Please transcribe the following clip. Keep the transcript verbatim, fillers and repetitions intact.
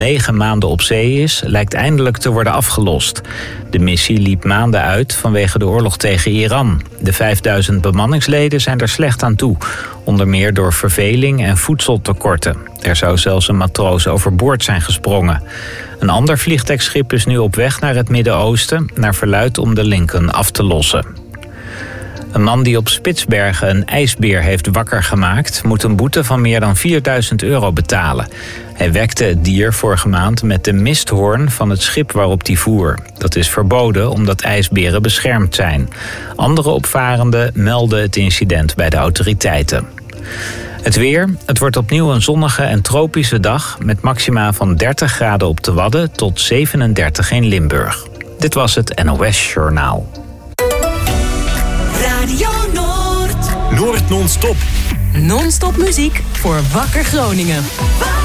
negen maanden op zee is, lijkt eindelijk te worden afgelost. De missie liep maanden uit vanwege de oorlog tegen Iran. De vijfduizend bemanningsleden zijn er slecht aan toe. Onder meer door verveling en voedseltekorten. Er zou zelfs een matroos overboord zijn gesprongen. Een ander vliegdekschip is nu op weg naar het Midden-Oosten, naar verluidt om de Lincoln af te lossen. Een man die op Spitsbergen een ijsbeer heeft wakker gemaakt, moet een boete van meer dan vierduizend euro betalen. Hij wekte het dier vorige maand met de misthoorn van het schip waarop hij voer. Dat is verboden omdat ijsberen beschermd zijn. Andere opvarenden melden het incident bij de autoriteiten. Het weer. Het wordt opnieuw een zonnige en tropische dag met maxima van dertig graden op de Wadden tot zevenendertig in Limburg. Dit was het N O S Journaal. Radio Noord. Noord non-stop. Non-stop muziek voor Wakker Groningen.